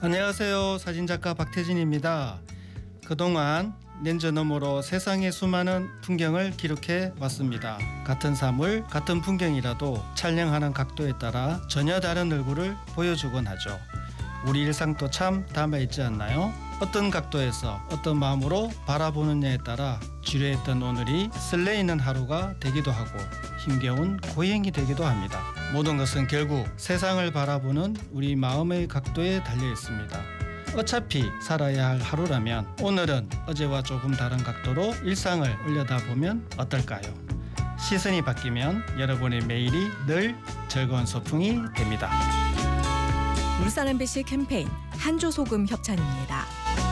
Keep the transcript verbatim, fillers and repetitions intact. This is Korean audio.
안녕하세요. 사진작가 박태진입니다. 그동안 렌즈 너머로 세상의 수많은 풍경을 기록해 왔습니다. 같은 사물, 같은 풍경이라도 촬영하는 각도에 따라 전혀 다른 얼굴을 보여주곤 하죠. 우리 일상도 참 담아있지 않나요? 어떤 각도에서 어떤 마음으로 바라보느냐에 따라 지루했던 오늘이 설레이는 하루가 되기도 하고 힘겨운 고행이 되기도 합니다. 모든 것은 결국 세상을 바라보는 우리 마음의 각도에 달려 있습니다. 어차피 살아야 할 하루라면 오늘은 어제와 조금 다른 각도로 일상을 올려다보면 어떨까요? 시선이 바뀌면 여러분의 매일이 늘 즐거운 소풍이 됩니다. 울산 엠비씨 캠페인 한조소금 협찬입니다.